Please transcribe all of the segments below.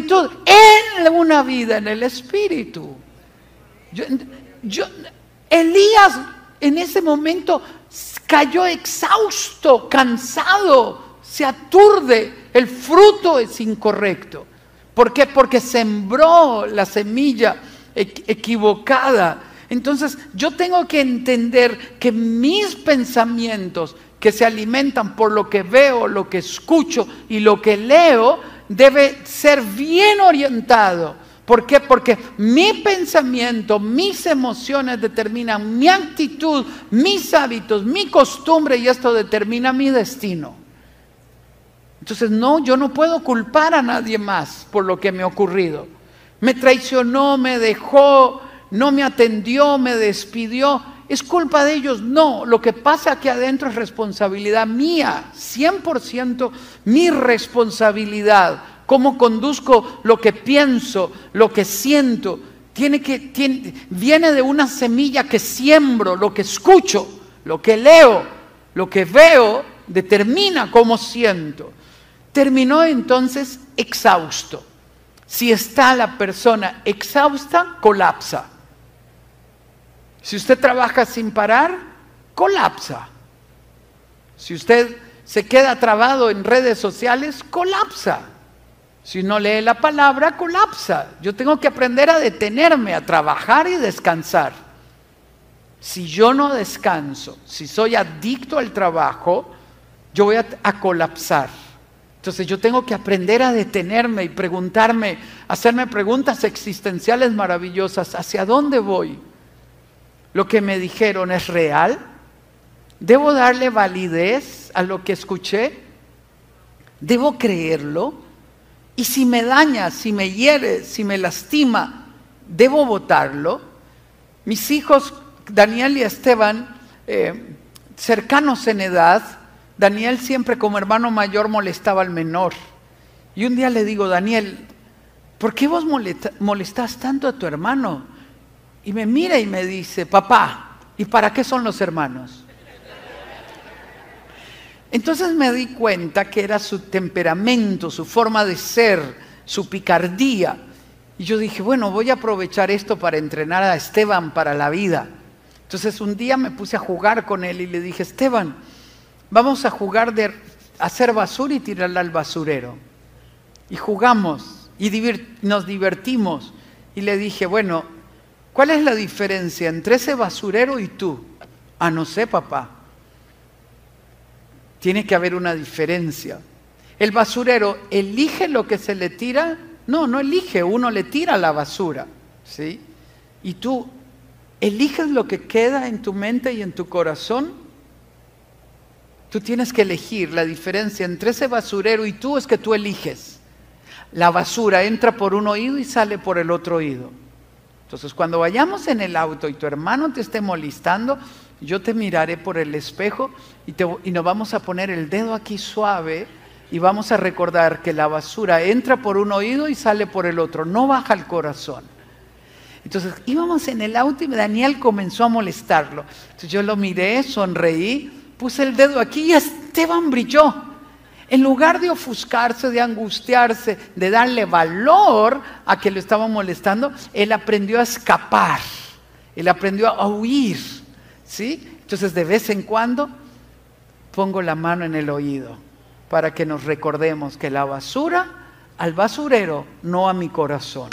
plenitud en una vida en el Espíritu. Elías en ese momento cayó exhausto, cansado, se aturde, el fruto es incorrecto. ¿Por qué? Porque sembró la semilla equivocada. Entonces yo tengo que entender que mis pensamientos que se alimentan por lo que veo, lo que escucho y lo que leo, debe ser bien orientado. ¿Por qué? Porque mi pensamiento, mis emociones determinan mi actitud, mis hábitos, mi costumbre, y esto determina mi destino. Entonces yo no puedo culpar a nadie más por lo que me ha ocurrido. Me traicionó, me dejó, no me atendió, me despidió. ¿Es culpa de ellos? No, lo que pasa aquí adentro es responsabilidad mía, 100% mi responsabilidad. Cómo conduzco lo que pienso, lo que siento, viene de una semilla que siembro, lo que escucho, lo que leo, lo que veo, determina cómo siento. Terminó entonces exhausto. Si está la persona exhausta, colapsa. Si usted trabaja sin parar, colapsa. Si usted se queda trabado en redes sociales, colapsa. Si no lee la palabra, colapsa. Yo tengo que aprender a detenerme, a trabajar y descansar. Si yo no descanso, si soy adicto al trabajo, yo voy a colapsar. Entonces yo tengo que aprender a detenerme y preguntarme, hacerme preguntas existenciales maravillosas. ¿Hacia dónde voy? ¿Lo que me dijeron es real? ¿Debo darle validez a lo que escuché? ¿Debo creerlo? Y si me daña, si me hiere, si me lastima, ¿debo votarlo? Mis hijos, Daniel y Esteban, cercanos en edad, Daniel siempre como hermano mayor molestaba al menor. Y un día le digo, Daniel, ¿por qué vos molestás tanto a tu hermano? Y me mira y me dice, papá, ¿y para qué son los hermanos? Entonces me di cuenta que era su temperamento, su forma de ser, su picardía. Y yo dije, bueno, voy a aprovechar esto para entrenar a Esteban para la vida. Entonces un día me puse a jugar con él y le dije, Esteban, vamos a jugar de hacer basura y tirarla al basurero. Y jugamos y nos divertimos. Y le dije, bueno, ¿cuál es la diferencia entre ese basurero y tú? Ah, no sé, papá. Tiene que haber una diferencia. El basurero elige lo que se le tira. No elige, uno le tira la basura, ¿sí? Y tú eliges lo que queda en tu mente y en tu corazón. Tú tienes que elegir. La diferencia entre ese basurero y tú es que tú eliges. La basura entra por un oído y sale por el otro oído. Entonces cuando vayamos en el auto y tu hermano te esté molestando, yo te miraré por el espejo y nos vamos a poner el dedo aquí suave y vamos a recordar que la basura entra por un oído y sale por el otro, no baja al corazón. Entonces íbamos en el auto y Daniel comenzó a molestarlo. Entonces yo lo miré, sonreí, puse el dedo aquí y Esteban brilló. En lugar de ofuscarse, de angustiarse, de darle valor a que lo estaba molestando, él aprendió a escapar, él aprendió a huir, ¿sí? Entonces de vez en cuando pongo la mano en el oído para que nos recordemos que la basura al basurero, no a mi corazón.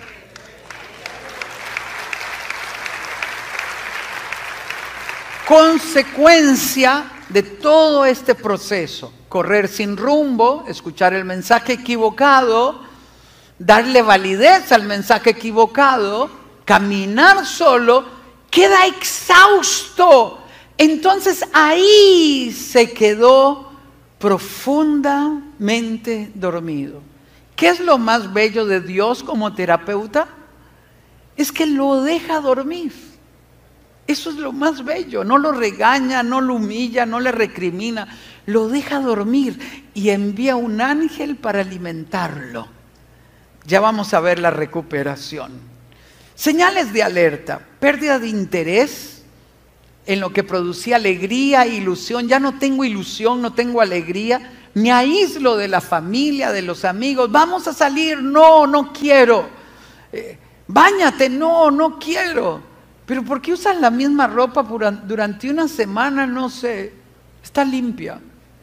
Consecuencia de todo este proceso: correr sin rumbo, escuchar el mensaje equivocado, darle validez al mensaje equivocado, caminar solo, queda exhausto. Entonces ahí se quedó profundamente dormido. ¿Qué es lo más bello de Dios como terapeuta? Es que lo deja dormir. Eso es lo más bello. No lo regaña, no lo humilla, no le recrimina. Lo deja dormir y envía un ángel para alimentarlo. Ya vamos a ver la recuperación. Señales de alerta: pérdida de interés en lo que producía alegría e ilusión. Ya no tengo ilusión, no tengo alegría. Me aíslo de la familia, de los amigos. Vamos a salir. No, no quiero. Báñate. No, no quiero. Pero ¿por qué usas la misma ropa durante una semana? No sé. Está limpia.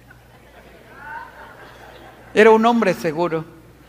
Era un hombre seguro.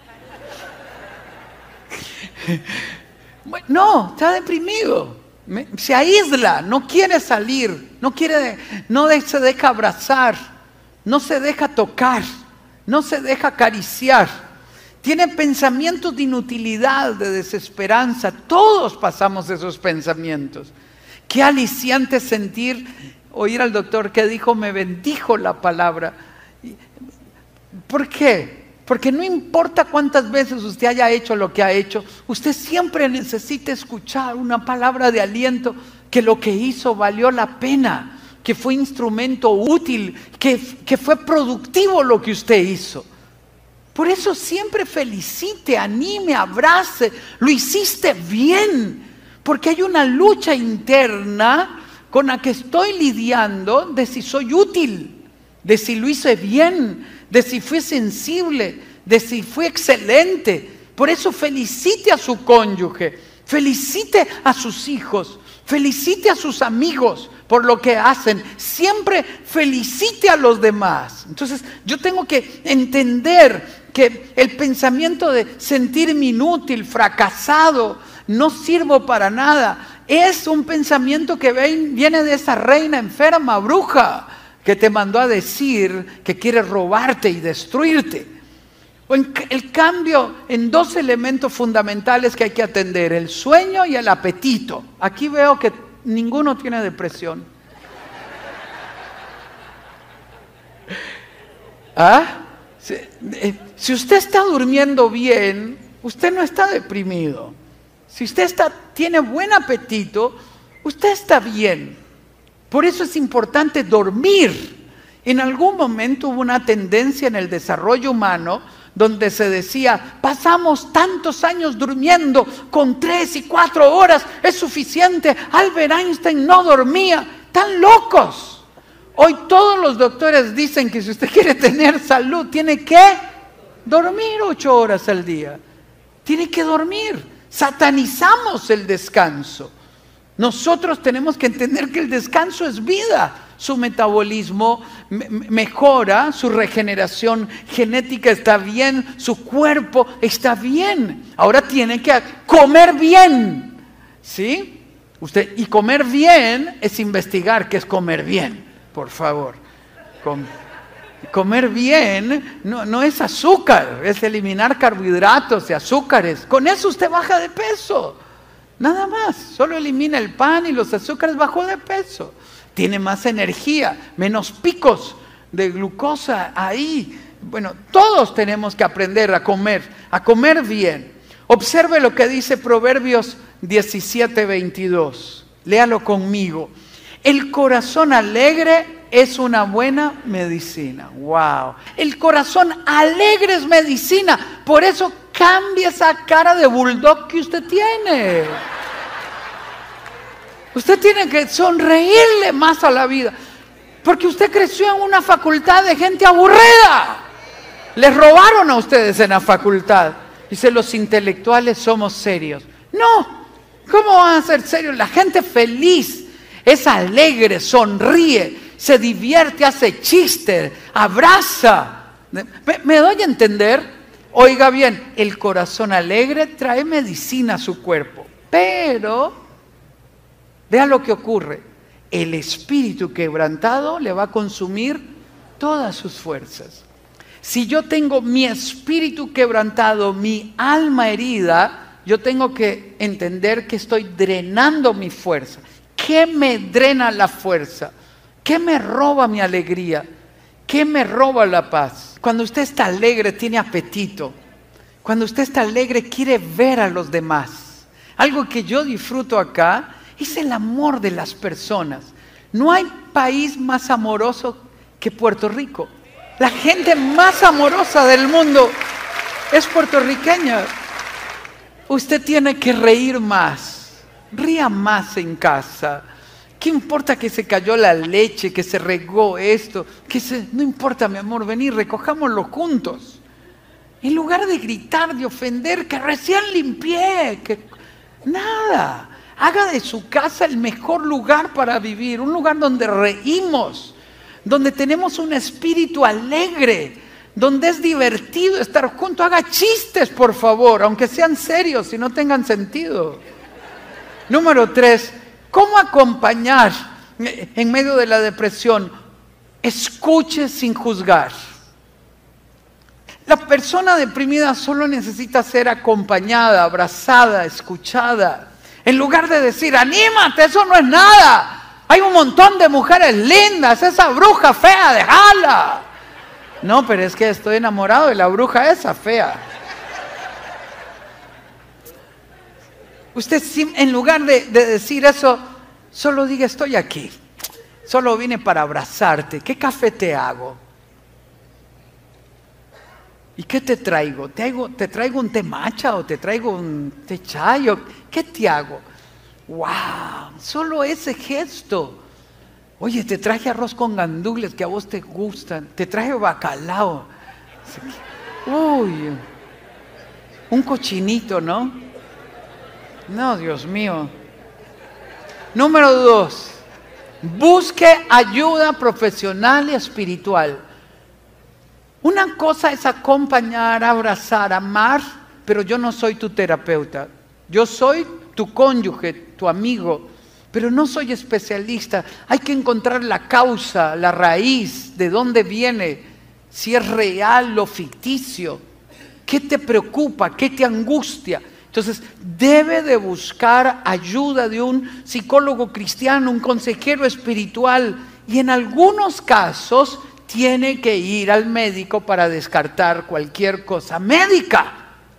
No, está deprimido. Se aísla, no quiere salir, no se deja abrazar, no se deja tocar, no se deja acariciar. Tiene pensamientos de inutilidad, de desesperanza. Todos pasamos esos pensamientos. Qué aliciante oír al doctor que dijo, me bendijo la palabra. ¿Por qué? Porque no importa cuántas veces usted haya hecho lo que ha hecho, usted siempre necesita escuchar una palabra de aliento, que lo que hizo valió la pena, que fue instrumento útil, que fue productivo lo que usted hizo. Por eso siempre felicite, anime, abrace, lo hiciste bien, porque hay una lucha interna con la que estoy lidiando de si soy útil, de si lo hice bien, de si fue sensible, de si fue excelente. Por eso felicite a su cónyuge, felicite a sus hijos, felicite a sus amigos por lo que hacen. Siempre felicite a los demás. Entonces yo tengo que entender que el pensamiento de sentirme inútil, fracasado, no sirvo para nada, es un pensamiento que viene de esa reina enferma, bruja, que te mandó a decir que quiere robarte y destruirte. El cambio en dos elementos fundamentales que hay que atender, el sueño y el apetito. Aquí veo que ninguno tiene depresión. Si usted está durmiendo bien, usted no está deprimido. Si usted tiene buen apetito, usted está bien. Por eso es importante dormir. En algún momento hubo una tendencia en el desarrollo humano donde se decía, pasamos tantos años durmiendo, con 3 y 4 horas es suficiente. Albert Einstein no dormía. ¡Tan locos! Hoy todos los doctores dicen que si usted quiere tener salud, tiene que dormir 8 horas al día. Tiene que dormir. Satanizamos el descanso. Nosotros tenemos que entender que el descanso es vida. Su metabolismo mejora, su regeneración genética está bien, su cuerpo está bien. Ahora tiene que comer bien, ¿sí? Y comer bien es investigar qué es comer bien, por favor. Comer bien no es azúcar, es eliminar carbohidratos y azúcares. Con eso usted baja de peso. Nada más, solo elimina el pan y los azúcares, bajó de peso. Tiene más energía, menos picos de glucosa ahí. Bueno, todos tenemos que aprender a comer bien. Observe lo que dice Proverbios 17:22. Léalo conmigo. El corazón alegre es una buena medicina. ¡Wow! El corazón alegre es medicina. Por eso cambia esa cara de bulldog que usted tiene. Usted tiene que sonreírle más a la vida. Porque usted creció en una facultad de gente aburrida. Les robaron a ustedes en la facultad. Dice, los intelectuales somos serios. No, ¿cómo van a ser serios? La gente feliz es alegre, sonríe, se divierte, hace chistes, abraza. ¿Me doy a entender? Oiga bien, el corazón alegre trae medicina a su cuerpo. Pero, vea lo que ocurre. El espíritu quebrantado le va a consumir todas sus fuerzas. Si yo tengo mi espíritu quebrantado, mi alma herida, yo tengo que entender que estoy drenando mi fuerza. ¿Qué me drena la fuerza? ¿Qué me roba mi alegría? ¿Qué me roba la paz? Cuando usted está alegre, tiene apetito. Cuando usted está alegre, quiere ver a los demás. Algo que yo disfruto acá es el amor de las personas. No hay país más amoroso que Puerto Rico. La gente más amorosa del mundo es puertorriqueña. Usted tiene que reír más. Ría más en casa. ¿Qué importa que se cayó la leche, que se regó esto? No importa, mi amor, vení, recojámoslo juntos. En lugar de gritar, de ofender, que recién limpié, nada. Haga de su casa el mejor lugar para vivir, un lugar donde reímos, donde tenemos un espíritu alegre, donde es divertido estar juntos. Haga chistes, por favor, aunque sean serios y no tengan sentido. Número 3, ¿cómo acompañar en medio de la depresión? Escuche sin juzgar. La persona deprimida solo necesita ser acompañada, abrazada, escuchada. En lugar de decir, anímate, eso no es nada. Hay un montón de mujeres lindas, esa bruja fea, déjala. No, pero es que estoy enamorado de la bruja esa fea. Usted, en lugar de decir eso, solo diga, estoy aquí. Solo vine para abrazarte. ¿Qué café te hago? ¿Y qué te traigo? ¿Te traigo un té matcha o te traigo un té chai? ¿Qué te hago? ¡Wow! Solo ese gesto. Oye, te traje arroz con gandules que a vos te gustan. Te traje bacalao. Uy, un cochinito, ¿no? No, Dios mío. Número 2. Busque ayuda profesional y espiritual. Una cosa es acompañar, abrazar, amar, pero yo no soy tu terapeuta. Yo soy tu cónyuge, tu amigo, pero no soy especialista. Hay que encontrar la causa, la raíz, de dónde viene, si es real o ficticio. ¿Qué te preocupa? ¿Qué te angustia? Entonces, debe de buscar ayuda de un psicólogo cristiano, un consejero espiritual, y en algunos casos tiene que ir al médico para descartar cualquier cosa médica.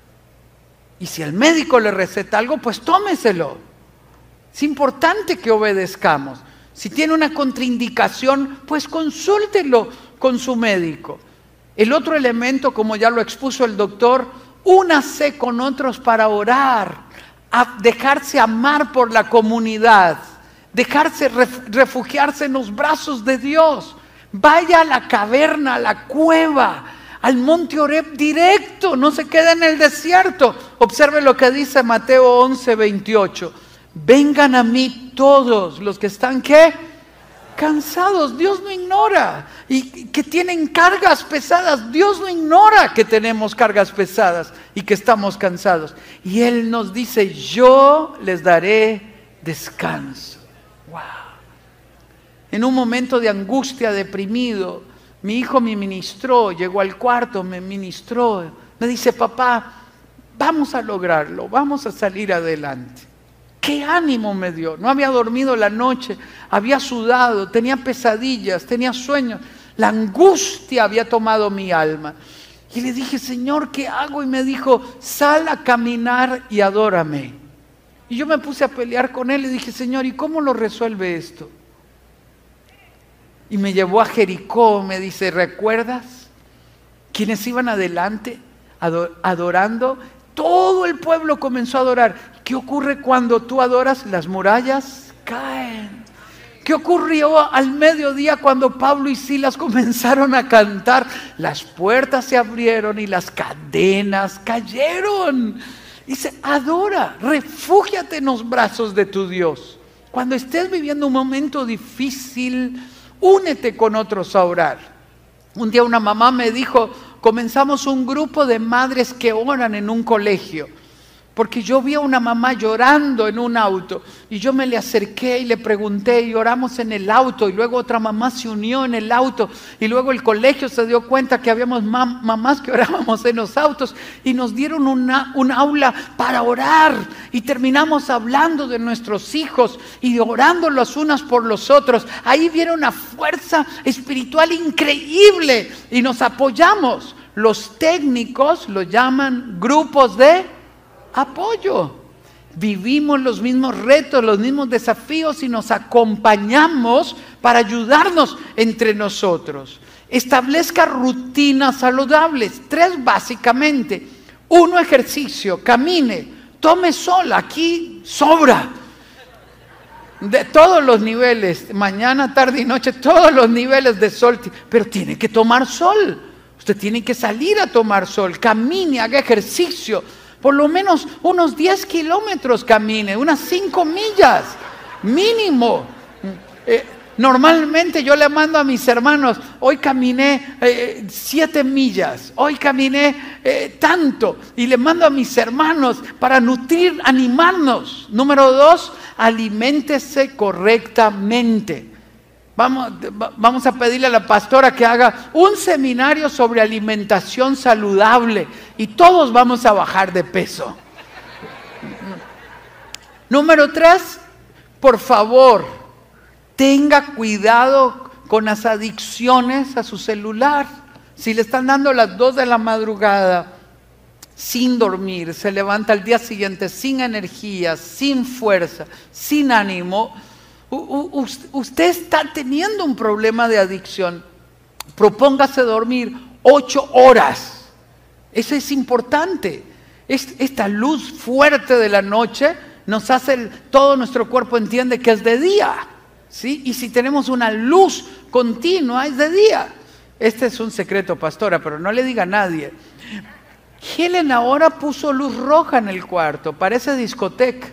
Y si el médico le receta algo, pues tómeselo. Es importante que obedezcamos. Si tiene una contraindicación, pues consúltelo con su médico. El otro elemento, como ya lo expuso el doctor, únase con otros para orar, a dejarse amar por la comunidad, dejarse refugiarse en los brazos de Dios. Vaya a la caverna, a la cueva, al monte Oreb directo, no se quede en el desierto. Observe lo que dice Mateo 11:28. Vengan a mí todos los que están, ¿qué? Cansados. Dios no ignora. Y que tienen cargas pesadas. Dios no ignora que tenemos cargas pesadas y que estamos cansados. Y Él nos dice, yo les daré descanso. Wow. En un momento de angustia, deprimido, mi hijo me ministró, llegó al cuarto, me ministró, me dice, papá, vamos a lograrlo, vamos a salir adelante. ¡Qué ánimo me dio! No había dormido la noche, había sudado, tenía pesadillas, tenía sueños. La angustia había tomado mi alma. Y le dije, Señor, ¿qué hago? Y me dijo, sal a caminar y adórame. Y yo me puse a pelear con él y dije, Señor, ¿y cómo lo resuelve esto? Y me llevó a Jericó, me dice, ¿recuerdas? Quienes iban adelante adorando, todo el pueblo comenzó a adorar. ¿Qué ocurre cuando tú adoras? Las murallas caen. ¿Qué ocurrió al mediodía cuando Pablo y Silas comenzaron a cantar? Las puertas se abrieron y las cadenas cayeron. Dice, adora, refúgiate en los brazos de tu Dios. Cuando estés viviendo un momento difícil, únete con otros a orar. Un día una mamá me dijo, comenzamos un grupo de madres que oran en un colegio. Porque yo vi a una mamá llorando en un auto y yo me le acerqué y le pregunté y oramos en el auto y luego otra mamá se unió en el auto y luego el colegio se dio cuenta que habíamos mamás que orábamos en los autos y nos dieron un aula para orar y terminamos hablando de nuestros hijos y orando los unos por los otros. Ahí vieron una fuerza espiritual increíble y nos apoyamos. Los técnicos lo llaman grupos de apoyo. Vivimos los mismos retos, los mismos desafíos y nos acompañamos para ayudarnos entre nosotros. Establezca rutinas saludables, 3 básicamente. 1, ejercicio, camine, tome sol, aquí sobra. de todos los niveles, mañana, tarde y noche, todos los niveles de sol, pero tiene que tomar sol. Usted tiene que salir a tomar sol, camine, haga ejercicio, por lo menos unos 10 kilómetros camine, unas 5 millas, mínimo. Normalmente yo le mando a mis hermanos, hoy caminé 7 millas, hoy caminé tanto, y le mando a mis hermanos para nutrir, animarnos. Número 2, aliméntese correctamente. Vamos a pedirle a la pastora que haga un seminario sobre alimentación saludable y todos vamos a bajar de peso. Número 3, por favor, tenga cuidado con las adicciones a su celular. Si le están dando las 2 de la madrugada sin dormir, se levanta al día siguiente sin energía, sin fuerza, sin ánimo, usted está teniendo un problema de adicción. Propóngase dormir 8 horas. Eso es importante. Esta luz fuerte de la noche nos hace, todo nuestro cuerpo entiende que es de día, ¿sí? Y si tenemos una luz continua, es de día. Este es un secreto, pastora, pero no le diga a nadie. Helen ahora puso luz roja en el cuarto, parece discoteca.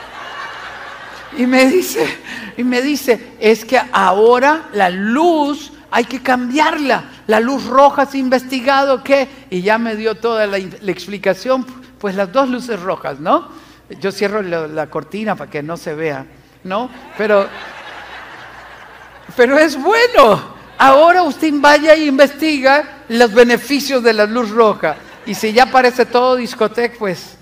Y me dice, es que ahora la luz hay que cambiarla. La luz roja, ¿has investigado qué? Y ya me dio toda la explicación, pues las 2 luces rojas, ¿no? Yo cierro la cortina para que no se vea, ¿no? Pero es bueno. Ahora usted vaya e investiga los beneficios de la luz roja. Y si ya parece todo discoteca, pues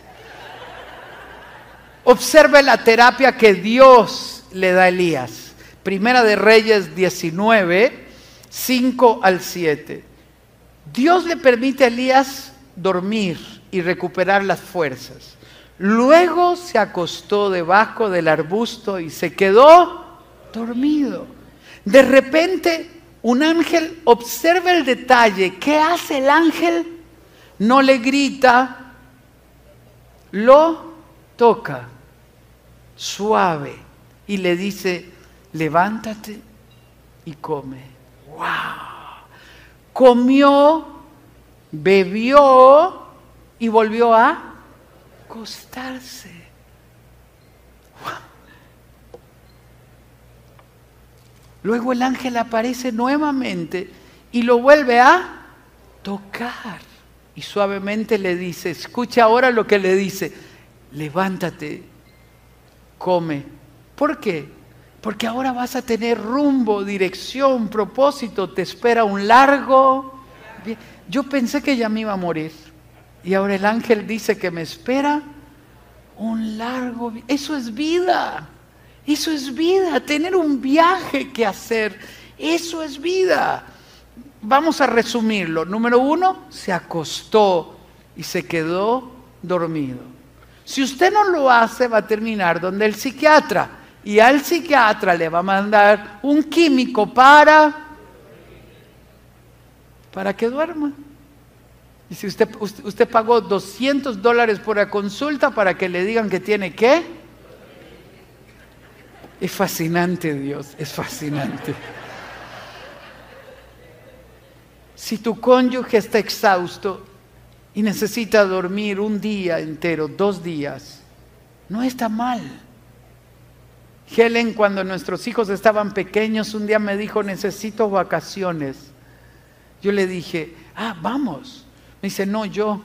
observe la terapia que Dios le da a Elías. Primera de Reyes 19, 5 al 7. Dios le permite a Elías dormir y recuperar las fuerzas. Luego se acostó debajo del arbusto y se quedó dormido. De repente, un ángel, observa el detalle. ¿Qué hace el ángel? No le grita, lo toca suave y le dice, levántate y come. ¡Wow! Comió, bebió y volvió a acostarse. ¡Wow! Luego el ángel aparece nuevamente y lo vuelve a tocar. Y suavemente le dice, escucha ahora lo que le dice, levántate, come. ¿Por qué? Porque ahora vas a tener rumbo, dirección, propósito, te espera un largo. Yo pensé que ya me iba a morir y ahora el ángel dice que me espera un largo. Eso es vida, eso es vida, tener un viaje que hacer, eso es vida. Vamos a resumirlo. Número 1, se acostó y se quedó dormido. Si usted no lo hace, va a terminar donde el psiquiatra. Y al psiquiatra le va a mandar un químico para que duerma. Y si usted pagó $200 por la consulta para que le digan que tiene ¿qué? Es fascinante, Dios, es fascinante. Si tu cónyuge está exhausto y necesita dormir un día entero, 2 días, no está mal. Helen, cuando nuestros hijos estaban pequeños, un día me dijo, necesito vacaciones. Yo le dije, vamos. Me dice, no, yo.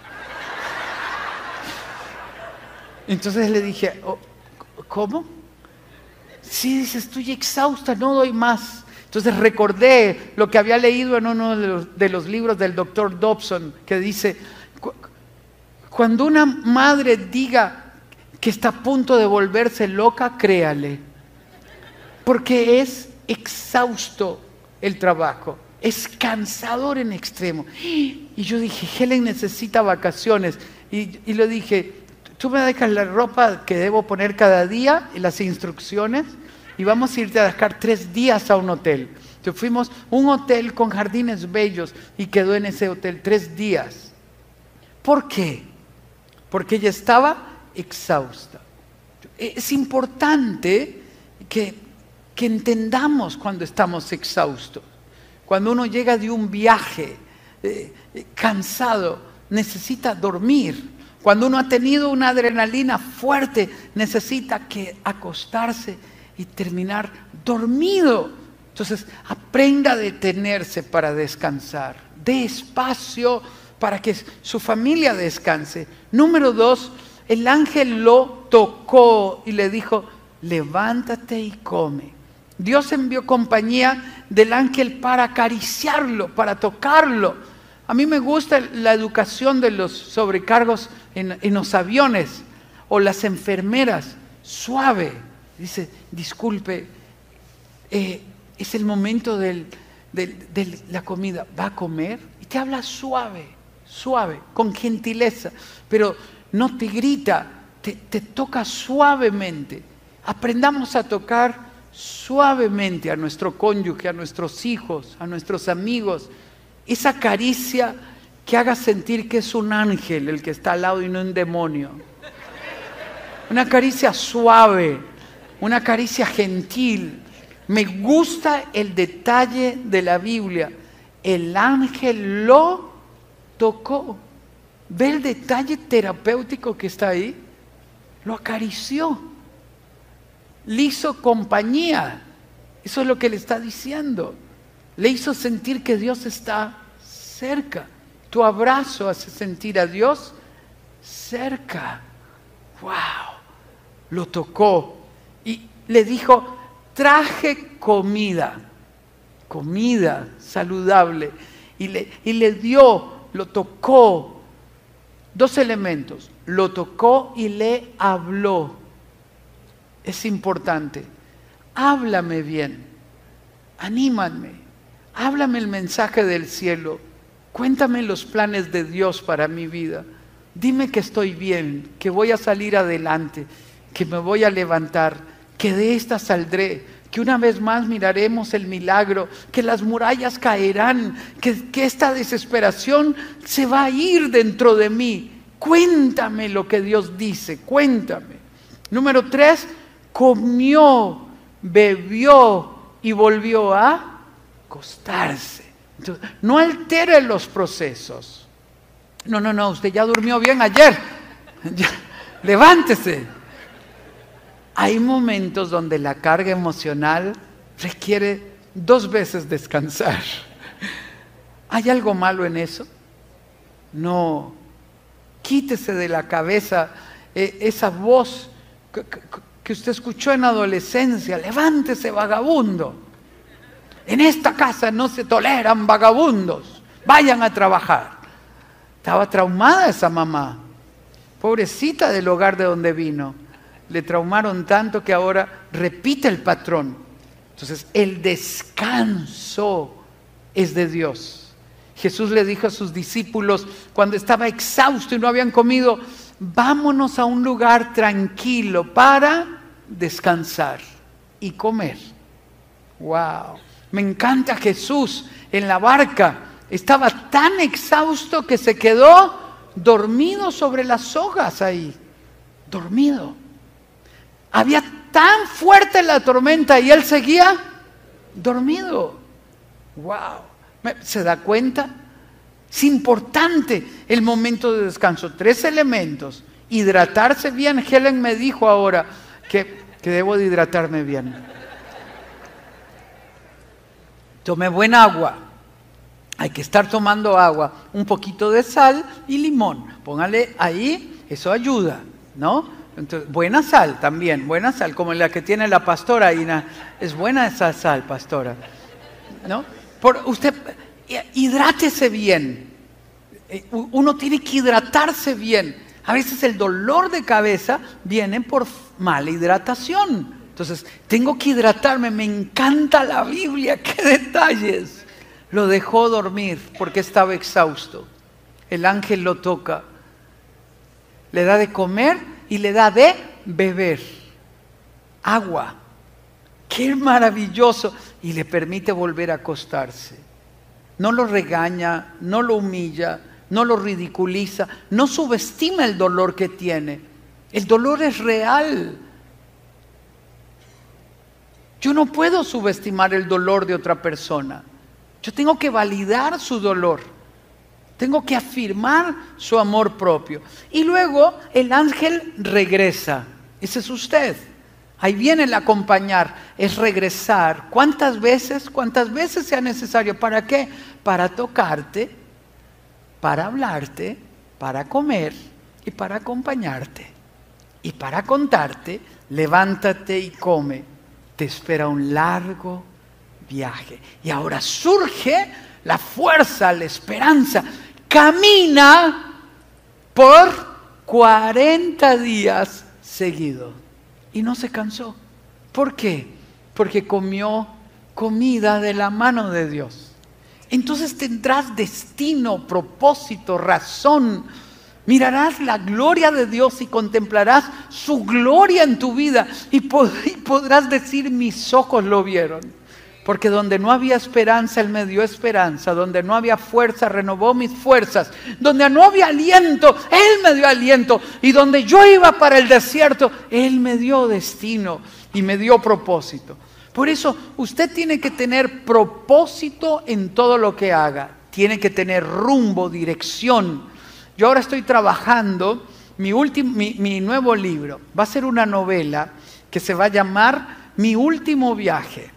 Entonces le dije, ¿cómo? Sí, dice, estoy exhausta, no doy más. Entonces recordé lo que había leído en uno de los libros del Dr. Dobson, que dice, cuando una madre diga que está a punto de volverse loca, créale, porque es exhausto el trabajo, es cansador en extremo. Y yo dije, Helen necesita vacaciones, y le dije, tú me dejas la ropa que debo poner cada día y las instrucciones, y vamos a irte a dejar 3 días a un hotel. Entonces fuimos a un hotel con jardines bellos y quedó en ese hotel 3 días. ¿Por qué? Porque ella estaba exhausta. Es importante que entendamos cuando estamos exhaustos. Cuando uno llega de un viaje cansado, necesita dormir. Cuando uno ha tenido una adrenalina fuerte, necesita acostarse y terminar dormido. Entonces, aprenda a detenerse para descansar. Dé espacio para que su familia descanse. Número 2, el ángel lo tocó y le dijo, levántate y come. Dios envió compañía del ángel para acariciarlo, para tocarlo. A mí me gusta la educación de los sobrecargos en los aviones o las enfermeras. Suave. Dice, disculpe, es el momento de la comida. ¿Va a comer? Y te habla suave, con gentileza. Pero no te grita, te toca suavemente. Aprendamos a tocar suavemente a nuestro cónyuge, a nuestros hijos, a nuestros amigos. Esa caricia que haga sentir que es un ángel el que está al lado y no un demonio. Una caricia suave, una caricia gentil. Me gusta el detalle de la Biblia. El ángel lo tocó. ¿Ve el detalle terapéutico que está ahí? Lo acarició. Le hizo compañía. Eso es lo que le está diciendo. Le hizo sentir que Dios está cerca. Tu abrazo hace sentir a Dios cerca. ¡Wow! Lo tocó y le dijo, traje comida saludable. Y le dio, lo tocó. 2 elementos. Lo tocó y le habló. Es importante. Háblame bien. Anímame. Háblame el mensaje del cielo. Cuéntame los planes de Dios para mi vida. Dime que estoy bien, que voy a salir adelante, que me voy a levantar, que de esta saldré, que una vez más miraremos el milagro, que las murallas caerán, que esta desesperación se va a ir dentro de mí. Cuéntame lo que Dios dice, cuéntame. Número 3, comió, bebió y volvió a acostarse. Entonces, no altere los procesos. No, usted ya durmió bien ayer. Levántese. Hay momentos donde la carga emocional requiere 2 veces descansar. ¿Hay algo malo en eso? No. Quítese de la cabeza esa voz que usted escuchó en adolescencia. Levántese, vagabundo. En esta casa no se toleran vagabundos. Vayan a trabajar. Estaba traumada esa mamá. Pobrecita del hogar de donde vino. Le traumaron tanto que ahora repite el patrón. Entonces, el descanso es de Dios. Jesús le dijo a sus discípulos cuando estaba exhausto y no habían comido, vámonos a un lugar tranquilo para descansar y comer. ¡Wow! Me encanta Jesús en la barca. Estaba tan exhausto que se quedó dormido sobre las sogas ahí. Dormido. Había tan fuerte la tormenta y él seguía dormido. ¡Wow! ¿Se da cuenta? Es importante el momento de descanso. 3 elementos. Hidratarse bien. Helen me dijo ahora que debo de hidratarme bien. Tome buena agua. Hay que estar tomando agua. Un poquito de sal y limón. Póngale ahí, eso ayuda, ¿no? Entonces, buena sal también, buena sal, como la que tiene la pastora Ina. Es buena esa sal, pastora, ¿no? Usted, hidrátese bien. Uno tiene que hidratarse bien. A veces el dolor de cabeza viene por mala hidratación. Entonces, tengo que hidratarme. Me encanta la Biblia, qué detalles. Lo dejó dormir porque estaba exhausto. El ángel lo toca. Le da de comer y le da de beber. Agua. Qué maravilloso. Y le permite volver a acostarse. No lo regaña, no lo humilla, no lo ridiculiza, no subestima el dolor que tiene. El dolor es real. Yo no puedo subestimar el dolor de otra persona. Yo tengo que validar su dolor. Tengo que afirmar su amor propio. Y luego el ángel regresa. Ese es usted. Ahí viene el acompañar, es regresar. ¿Cuántas veces sea necesario? ¿Para qué? Para tocarte, para hablarte, para comer y para acompañarte. Y para contarte, levántate y come. Te espera un largo viaje. Y ahora surge la fuerza, la esperanza. Camina por 40 días seguidos. Y no se cansó. ¿Por qué? Porque comió comida de la mano de Dios. Entonces tendrás destino, propósito, razón. Mirarás la gloria de Dios y contemplarás su gloria en tu vida. Y podrás decir, mis ojos lo vieron. Porque donde no había esperanza, Él me dio esperanza. Donde no había fuerza, renovó mis fuerzas. Donde no había aliento, Él me dio aliento. Y donde yo iba para el desierto, Él me dio destino y me dio propósito. Por eso usted tiene que tener propósito en todo lo que haga. Tiene que tener rumbo, dirección. Yo ahora estoy trabajando mi nuevo libro. Va a ser una novela que se va a llamar Mi último viaje.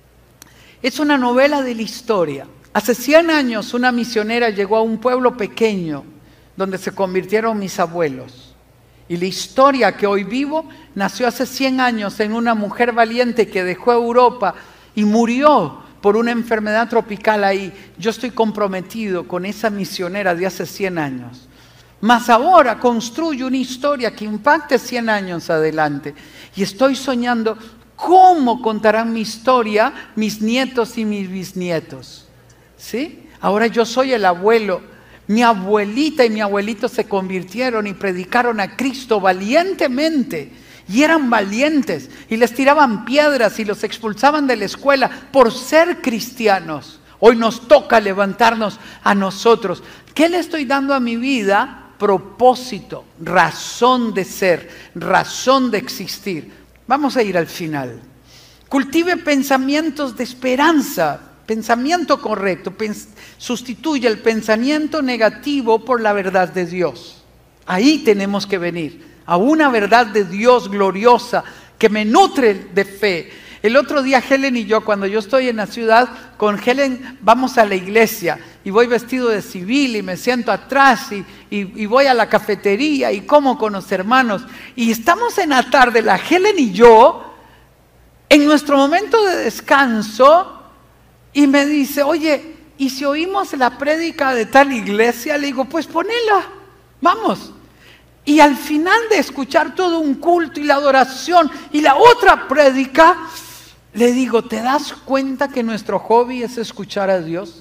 Es una novela de la historia. Hace 100 años una misionera llegó a un pueblo pequeño donde se convirtieron mis abuelos. Y la historia que hoy vivo nació hace 100 años en una mujer valiente que dejó Europa y murió por una enfermedad tropical ahí. Yo estoy comprometido con esa misionera de hace 100 años. Mas ahora construyo una historia que impacte 100 años adelante. Y estoy soñando cómo contarán mi historia mis nietos y mis bisnietos. ¿Sí? Ahora yo soy el abuelo. Mi abuelita y mi abuelito se convirtieron y predicaron a Cristo valientemente. Y eran valientes. Y les tiraban piedras y los expulsaban de la escuela por ser cristianos. Hoy nos toca levantarnos a nosotros. ¿Qué le estoy dando a mi vida? Propósito, razón de ser, razón de existir. Vamos a ir al final. Cultive pensamientos de esperanza, pensamiento correcto. Sustituye el pensamiento negativo por la verdad de Dios. Ahí tenemos que venir, a una verdad de Dios gloriosa que me nutre de fe. El otro día Helen y yo, cuando yo estoy en la ciudad, con Helen vamos a la iglesia y voy vestido de civil y me siento atrás y voy a la cafetería y como con los hermanos. Y estamos en la tarde, la Helen y yo, en nuestro momento de descanso, y me dice, oye, ¿y si oímos la prédica de tal iglesia? Le digo, pues ponela, vamos. Y al final de escuchar todo un culto y la adoración y la otra prédica, le digo, ¿te das cuenta que nuestro hobby es escuchar a Dios?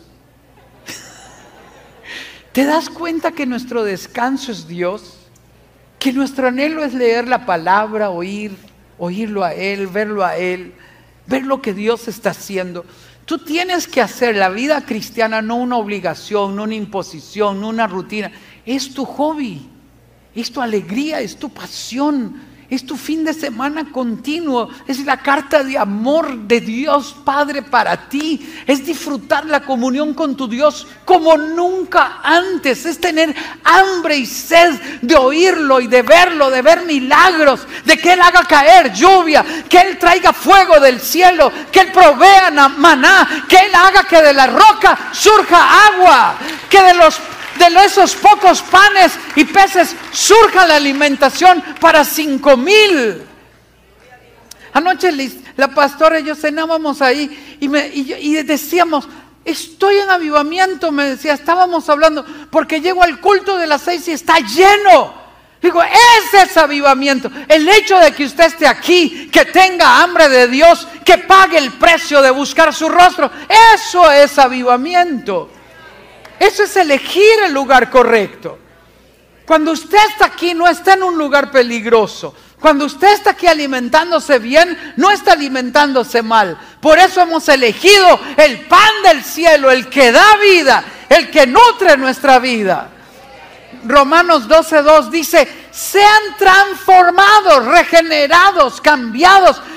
¿Te das cuenta que nuestro descanso es Dios? Que nuestro anhelo es leer la palabra, oírlo a Él, verlo a Él, ver lo que Dios está haciendo. Tú tienes que hacer la vida cristiana no una obligación, no una imposición, no una rutina. Es tu hobby, es tu alegría, es tu pasión. Es tu fin de semana continuo, es la carta de amor de Dios Padre para ti, es disfrutar la comunión con tu Dios como nunca antes, es tener hambre y sed de oírlo y de verlo, de ver milagros, de que Él haga caer lluvia, que Él traiga fuego del cielo, que Él provea maná, que Él haga que de la roca surja agua, que de esos pocos panes y peces surja la alimentación para 5,000. Anoche la pastora y yo cenábamos ahí y decíamos, estoy en avivamiento, me decía, estábamos hablando, porque llego al culto de las 6 y está lleno. Digo, ese es avivamiento. El hecho de que usted esté aquí, que tenga hambre de Dios, que pague el precio de buscar su rostro, eso es avivamiento. Eso es elegir el lugar correcto. Cuando usted está aquí, no está en un lugar peligroso. Cuando usted está aquí alimentándose bien, no está alimentándose mal. Por eso hemos elegido el pan del cielo, el que da vida, el que nutre nuestra vida. Romanos 12:2 dice, sean transformados, regenerados, cambiados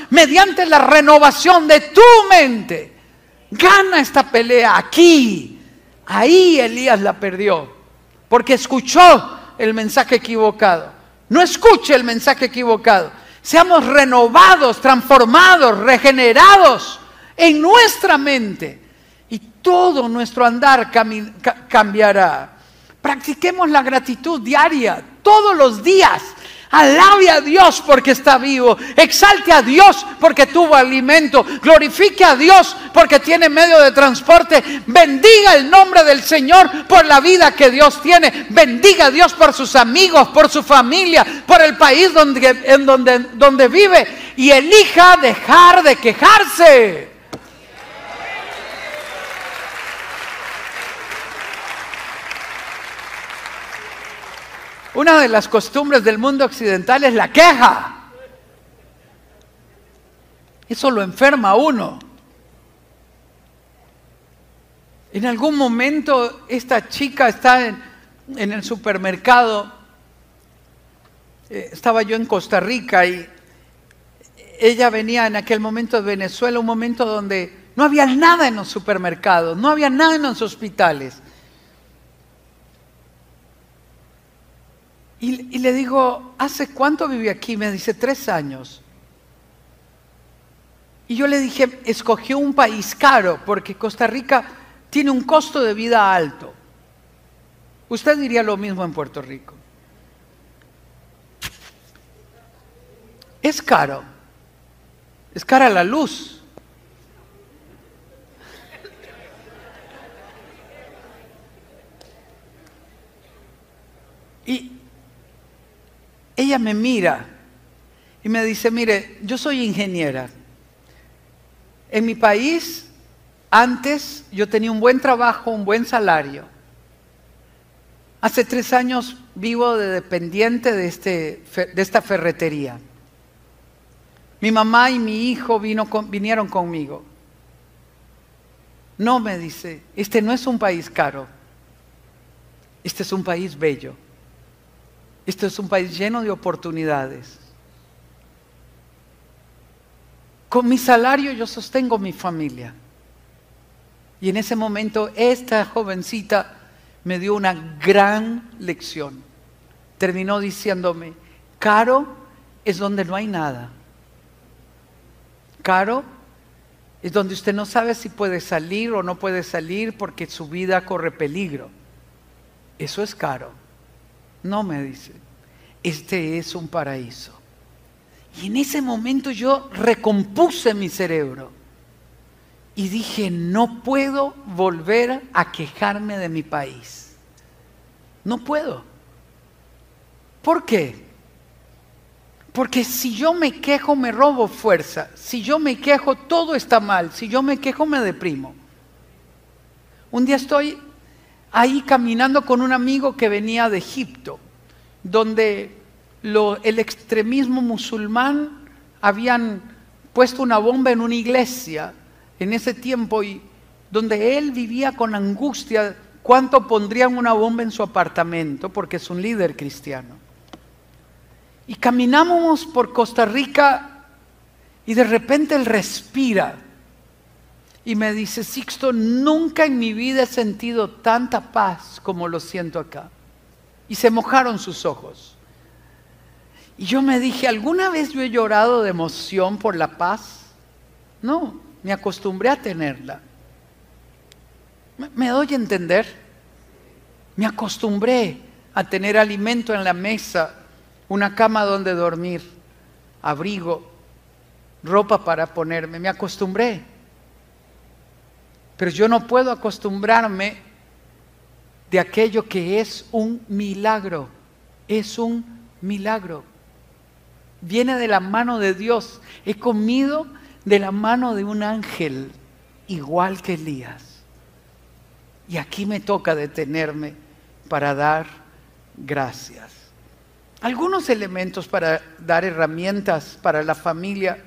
mediante la renovación de tu mente. Gana esta pelea aquí. Ahí Elías la perdió, porque escuchó el mensaje equivocado. No escuche el mensaje equivocado. Seamos renovados, transformados, regenerados en nuestra mente, y todo nuestro andar cambiará. Practiquemos la gratitud diaria, todos los días. Alabe a Dios porque está vivo, exalte a Dios porque tuvo alimento, glorifique a Dios porque tiene medio de transporte, bendiga el nombre del Señor por la vida que Dios tiene, bendiga a Dios por sus amigos, por su familia, por el país donde vive, y elija dejar de quejarse. Una de las costumbres del mundo occidental es la queja. Eso lo enferma a uno. En algún momento esta chica está en el supermercado. Estaba yo en Costa Rica y ella venía en aquel momento de Venezuela, un momento donde no había nada en los supermercados, no había nada en los hospitales. Y le digo, ¿hace cuánto viví aquí? Me dice, 3 años. Y yo le dije, escogió un país caro, porque Costa Rica tiene un costo de vida alto. Usted diría lo mismo en Puerto Rico. Es caro. Es cara la luz. Y ella me mira y me dice, mire, yo soy ingeniera. En mi país, antes yo tenía un buen trabajo, un buen salario. Hace 3 años vivo de dependiente de esta ferretería. Mi mamá y mi hijo vinieron conmigo. No, me dice, este no es un país caro. Este es un país bello. Este es un país lleno de oportunidades. Con mi salario yo sostengo mi familia. Y en ese momento esta jovencita me dio una gran lección. Terminó diciéndome, caro es donde no hay nada. Caro es donde usted no sabe si puede salir o no puede salir porque su vida corre peligro. Eso es caro. No, me dice, este es un paraíso. Y en ese momento yo recompuse mi cerebro y dije, no puedo volver a quejarme de mi país. No puedo. ¿Por qué? Porque si yo me quejo me robo fuerza. Si yo me quejo todo está mal. Si yo me quejo me deprimo. Un día estoy ahí caminando con un amigo que venía de Egipto, donde el extremismo musulmán habían puesto una bomba en una iglesia en ese tiempo, y donde él vivía con angustia cuánto pondrían una bomba en su apartamento, porque es un líder cristiano. Y caminamos por Costa Rica y de repente él respira y me dice, Sixto, nunca en mi vida he sentido tanta paz como lo siento acá. Y se mojaron sus ojos. Y yo me dije, ¿alguna vez yo he llorado de emoción por la paz? No, me acostumbré a tenerla. ¿Me doy a entender? Me acostumbré a tener alimento en la mesa, una cama donde dormir, abrigo, ropa para ponerme. Me acostumbré. Pero yo no puedo acostumbrarme de aquello que es un milagro. Es un milagro. Viene de la mano de Dios. He comido de la mano de un ángel, igual que Elías. Y aquí me toca detenerme para dar gracias. Algunos elementos para dar herramientas para la familia.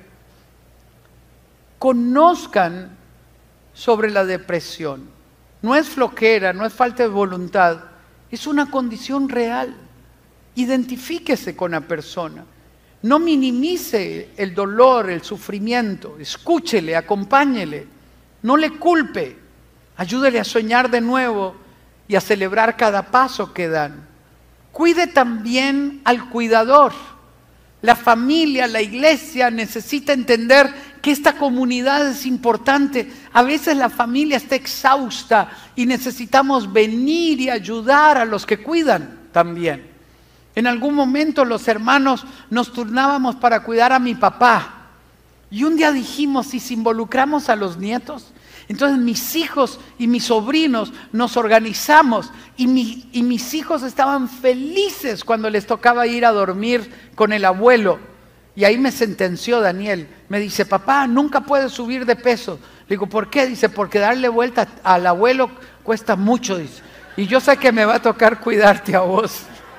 Conozcan sobre la depresión. No es flojera, no es falta de voluntad, es una condición real. Identifíquese con la persona. No minimice el dolor, el sufrimiento. Escúchele, acompáñele. No le culpe. Ayúdele a soñar de nuevo y a celebrar cada paso que dan. Cuide también al cuidador. La familia, la iglesia necesita entender que esta comunidad es importante. A veces la familia está exhausta y necesitamos venir y ayudar a los que cuidan también. En algún momento los hermanos nos turnábamos para cuidar a mi papá. Y un día dijimos, ¿y si involucramos a los nietos? Entonces mis hijos y mis sobrinos nos organizamos y mis hijos estaban felices cuando les tocaba ir a dormir con el abuelo. Y ahí me sentenció Daniel. Me dice, papá, nunca puedes subir de peso. Le digo, ¿por qué? Dice, porque darle vuelta al abuelo cuesta mucho. Dice, y yo sé que me va a tocar cuidarte a vos.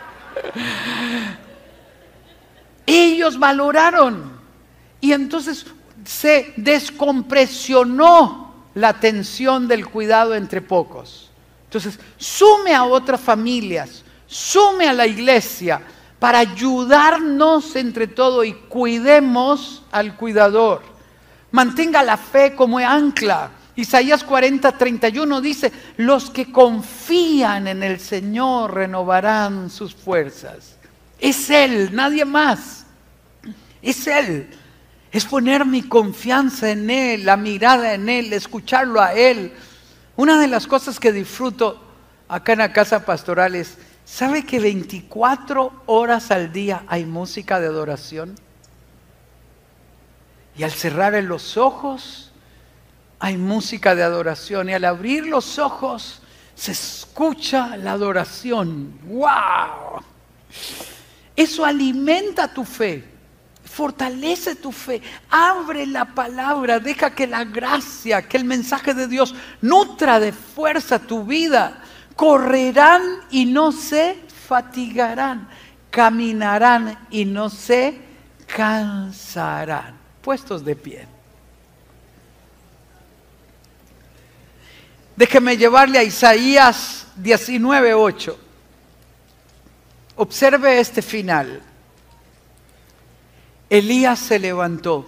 Ellos valoraron. Y entonces se descompresionó la tensión del cuidado entre pocos. Entonces, sume a otras familias, sume a la iglesia para ayudarnos entre todos y cuidemos al cuidador. Mantenga la fe como ancla. Isaías 40:31 dice, los que confían en el Señor renovarán sus fuerzas. Es Él, nadie más. Es Él. Es poner mi confianza en Él, la mirada en Él, escucharlo a Él. Una de las cosas que disfruto acá en la casa pastoral es, ¿sabe que 24 horas al día hay música de adoración? Y al cerrar los ojos hay música de adoración. Y al abrir los ojos se escucha la adoración. ¡Wow! Eso alimenta tu fe. Fortalece tu fe, abre la palabra, deja que la gracia, que el mensaje de Dios nutra de fuerza tu vida. Correrán y no se fatigarán, caminarán y no se cansarán. Puestos de pie. Déjeme llevarle a Isaías 19:8. Observe este final. Elías se levantó,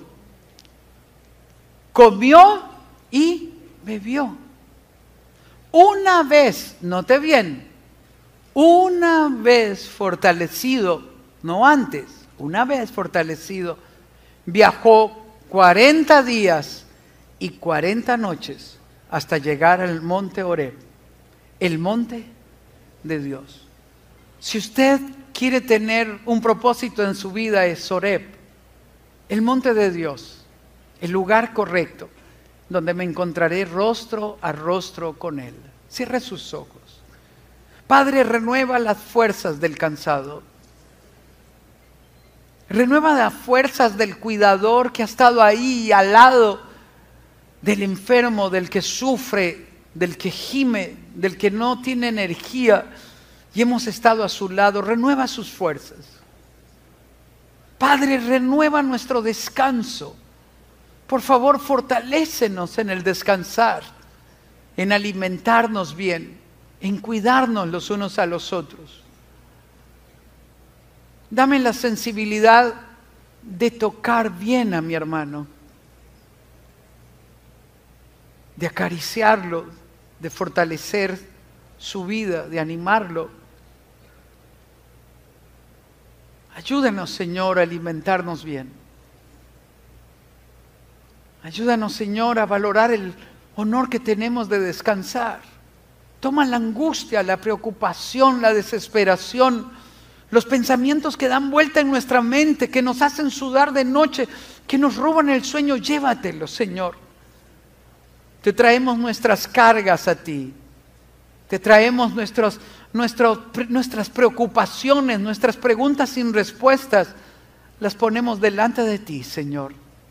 comió y bebió. Una vez, note bien, una vez fortalecido, no antes, una vez fortalecido, viajó 40 días y 40 noches hasta llegar al monte Horeb, el monte de Dios. Si usted quiere tener un propósito en su vida, es Horeb, el monte de Dios, el lugar correcto, donde me encontraré rostro a rostro con Él. Cierre sus ojos. Padre, renueva las fuerzas del cansado. Renueva las fuerzas del cuidador que ha estado ahí al lado del enfermo, del que sufre, del que gime, del que no tiene energía. Y hemos estado a su lado. Renueva sus fuerzas. Padre, renueva nuestro descanso. Por favor, fortalécenos en el descansar, en alimentarnos bien, en cuidarnos los unos a los otros. Dame la sensibilidad de tocar bien a mi hermano, de acariciarlo, de fortalecer su vida, de animarlo. Ayúdanos, Señor, a alimentarnos bien. Ayúdanos, Señor, a valorar el honor que tenemos de descansar. Toma la angustia, la preocupación, la desesperación, los pensamientos que dan vuelta en nuestra mente, que nos hacen sudar de noche, que nos roban el sueño. Llévatelos, Señor. Te traemos nuestras cargas a ti. Te traemos nuestras preocupaciones, nuestras preguntas sin respuestas, las ponemos delante de ti, Señor.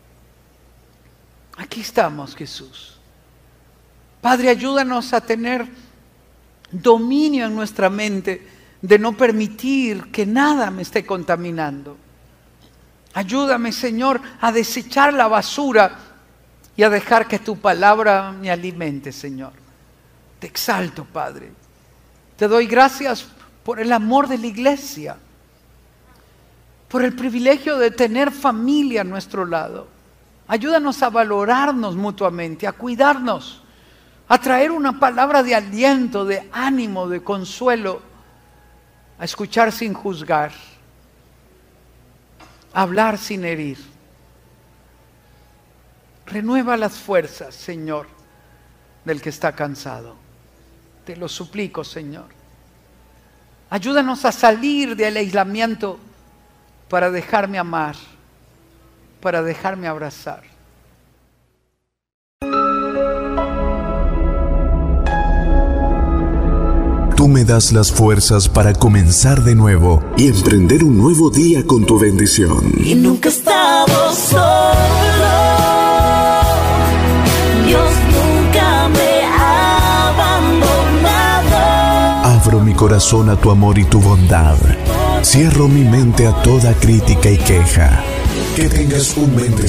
Aquí estamos, Jesús. Padre, ayúdanos a tener dominio en nuestra mente de no permitir que nada me esté contaminando. Ayúdame, Señor, a desechar la basura y a dejar que tu palabra me alimente, Señor. Te exalto, Padre. Te doy gracias por el amor de la iglesia. por el privilegio de tener familia a nuestro lado. Ayúdanos a valorarnos mutuamente, a cuidarnos, a traer una palabra de aliento, de ánimo, de consuelo, a escuchar sin juzgar, a hablar sin herir. Renueva las fuerzas, Señor, del que está cansado. Te lo suplico, Señor. Ayúdanos a salir del aislamiento para dejarme amar, para dejarme abrazar. Tú me das las fuerzas para comenzar de nuevo y emprender un nuevo día con tu bendición. Y nunca he estado solo. Dios nunca me ha abandonado. Abro mi corazón a tu amor y tu bondad. Cierro mi mente a toda crítica y queja. Que tengas un bendecido